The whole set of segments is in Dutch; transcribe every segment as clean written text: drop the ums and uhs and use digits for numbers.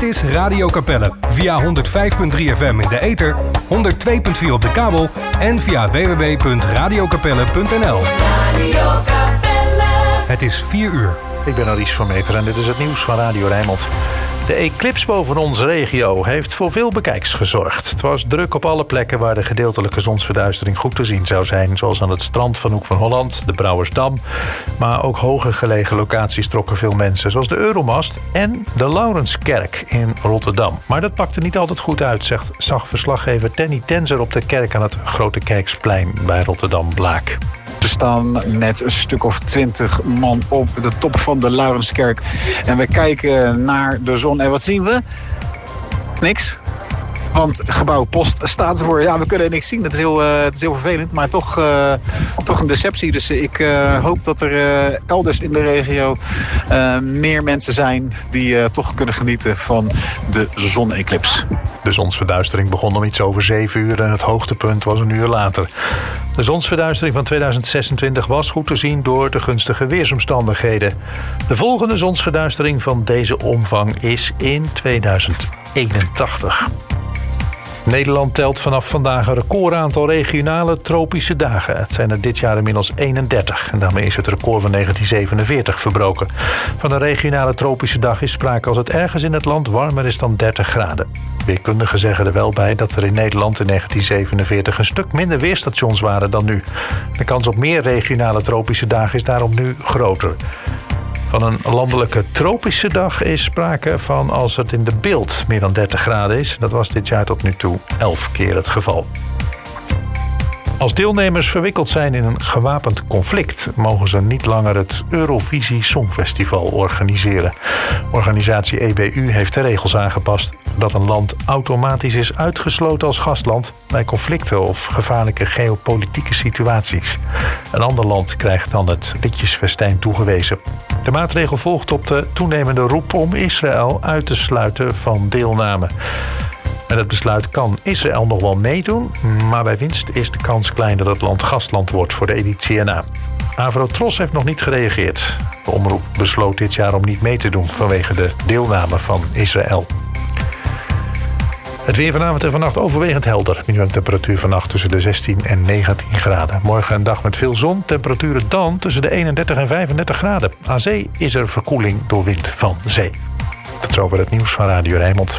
is Radio Capelle. Via 105.3 FM in de ether, 102.4 op de kabel en via www.radiocapelle.nl. Radio Capelle. Het is 4 uur. Ik ben Aries van Meteren en dit is het nieuws van Radio Rijnmond. De eclips boven onze regio heeft voor veel bekijks gezorgd. Het was druk op alle plekken waar de gedeeltelijke zonsverduistering goed te zien zou zijn. Zoals aan het strand van Hoek van Holland, de Brouwersdam. Maar ook hoger gelegen locaties trokken veel mensen. Zoals de Euromast en de Laurenskerk in Rotterdam. Maar dat pakte niet altijd goed uit, zag verslaggever Tenny Tenzer op de kerk aan het Grote Kerksplein bij Rotterdam-Blaak. Er staan net een stuk of 20 man op de top van de Laurenskerk. En we kijken naar de zon. En wat zien we? Niks. Want gebouw Post staat ervoor. Ja, we kunnen niks zien. Het is heel vervelend, maar toch een deceptie. Dus ik hoop dat er elders in de regio meer mensen zijn die toch kunnen genieten van de zoneclips. De zonsverduistering begon om iets over 7 uur en het hoogtepunt was een uur later. De zonsverduistering van 2026 was goed te zien door de gunstige weersomstandigheden. De volgende zonsverduistering van deze omvang is in 2081. Nederland telt vanaf vandaag een recordaantal regionale tropische dagen. Het zijn er dit jaar inmiddels 31 en daarmee is het record van 1947 verbroken. Van een regionale tropische dag is sprake als het ergens in het land warmer is dan 30 graden. Weerkundigen zeggen er wel bij dat er in Nederland in 1947 een stuk minder weerstations waren dan nu. De kans op meer regionale tropische dagen is daarom nu groter. Van een landelijke tropische dag is sprake van als het in de Bilt meer dan 30 graden is. Dat was dit jaar tot nu toe 11 keer het geval. Als deelnemers verwikkeld zijn in een gewapend conflict, mogen ze niet langer het Eurovisie Songfestival organiseren. Organisatie EBU heeft de regels aangepast dat een land automatisch is uitgesloten als gastland bij conflicten of gevaarlijke geopolitieke situaties. Een ander land krijgt dan het liedjesfestijn toegewezen. De maatregel volgt op de toenemende roep om Israël uit te sluiten van deelname. Met het besluit kan Israël nog wel meedoen, maar bij winst is de kans klein dat het land gastland wordt voor de editie erna. Avrotros heeft nog niet gereageerd. De omroep besloot dit jaar om niet mee te doen vanwege de deelname van Israël. Het weer vanavond en vannacht overwegend helder. Minimumtemperatuur vannacht tussen de 16 en 19 graden. Morgen een dag met veel zon. Temperaturen dan tussen de 31 en 35 graden. Aan zee is er verkoeling door wind van zee. Tot zover het nieuws van Radio Rijnmond.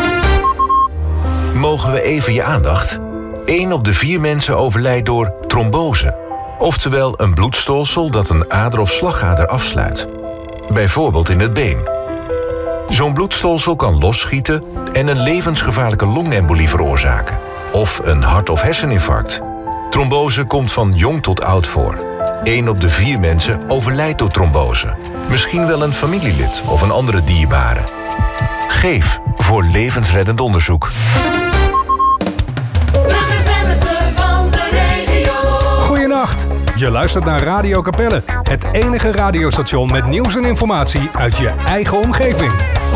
Mogen we even je aandacht? 1 op de 4 mensen overlijdt door trombose. Oftewel een bloedstolsel dat een ader of slagader afsluit. Bijvoorbeeld in het been. Zo'n bloedstolsel kan losschieten en een levensgevaarlijke longembolie veroorzaken. Of een hart- of herseninfarct. Trombose komt van jong tot oud voor. 1 op de 4 mensen overlijdt door trombose. Misschien wel een familielid of een andere dierbare. Geef voor levensreddend onderzoek. De gezelligste van de regio. Goedenacht. Je luistert naar Radio Capelle. Het enige radiostation met nieuws en informatie uit je eigen omgeving.